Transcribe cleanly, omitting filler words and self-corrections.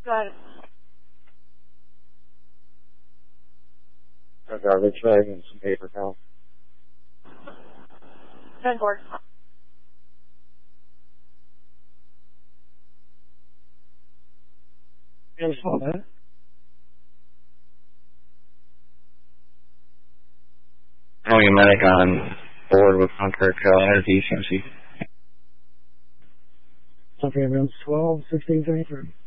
Got it. A garbage bag and some paper towels. 10-4. Having a medic on board with Dunkirk Energy, CMC. Okay, rounds 12, 16, 33.